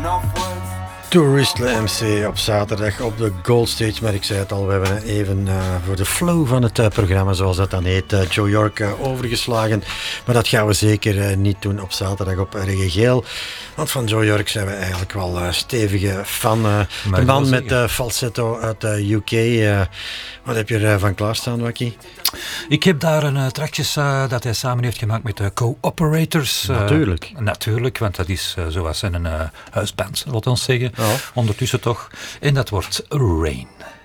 Tourist MC op zaterdag op de Gold Stage. Maar ik zei het al, we hebben even voor de flow van het programma, zoals dat dan heet, Joe York overgeslagen. Maar dat gaan we zeker niet doen op zaterdag op Reggae Geel. Want van Joe York zijn we eigenlijk wel stevige fan. De man met falsetto uit de UK. Wat heb je ervan klaarstaan, Wakkie? Ik heb daar een trackjes dat hij samen heeft gemaakt met de Co-Operators. Natuurlijk, want dat is zoals een huisband, laat ons zeggen. Oh. Ondertussen toch. En dat wordt Rain.